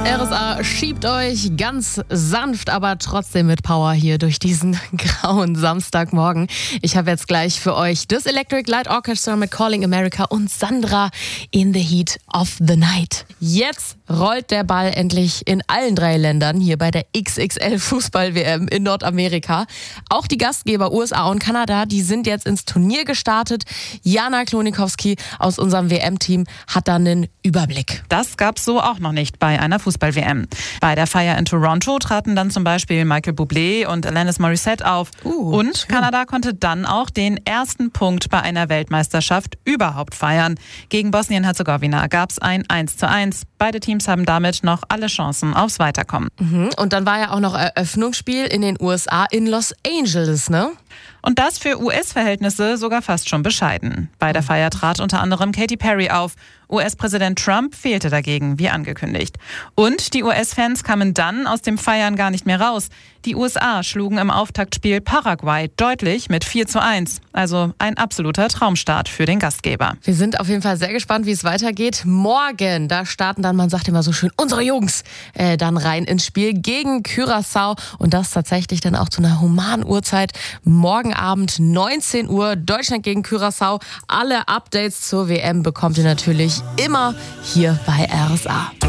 RSA schiebt euch ganz sanft, aber trotzdem mit Power hier durch diesen grauen Samstagmorgen. Ich habe jetzt gleich für euch das Electric Light Orchestra mit Calling America und Sandra in the Heat of the Night. Jetzt rollt der Ball endlich in allen 3 Ländern hier bei der XXL Fußball-WM in Nordamerika. Auch die Gastgeber USA und Kanada, die sind jetzt ins Turnier gestartet. Jana Klonikowski aus unserem WM-Team hat dann einen Überblick. Das gab's so auch noch nicht bei einer Fußball-WM. Bei der Feier in Toronto traten dann zum Beispiel Michael Bublé und Alanis Morissette auf. Und schön. Kanada konnte dann auch den ersten Punkt bei einer Weltmeisterschaft überhaupt feiern. Gegen Bosnien-Herzegowina gab's ein 1:1. Beide Teams haben damit noch alle Chancen aufs Weiterkommen. Und dann war ja auch noch Eröffnungsspiel in den USA in Los Angeles, ne? Und das für US-Verhältnisse sogar fast schon bescheiden. Bei der Feier trat unter anderem Katy Perry auf. US-Präsident Trump fehlte dagegen, wie angekündigt. Und die US-Fans kamen dann aus dem Feiern gar nicht mehr raus. Die USA schlugen im Auftaktspiel Paraguay deutlich mit 4:1. Also ein absoluter Traumstart für den Gastgeber. Wir sind auf jeden Fall sehr gespannt, wie es weitergeht. Morgen, da starten dann, man sagt immer so schön, unsere Jungs dann rein ins Spiel gegen Curaçao. Und das tatsächlich dann auch zu einer humanen Uhrzeit. Morgen Abend 19 Uhr, Deutschland gegen Curaçao. Alle Updates zur WM bekommt ihr natürlich immer hier bei RSA.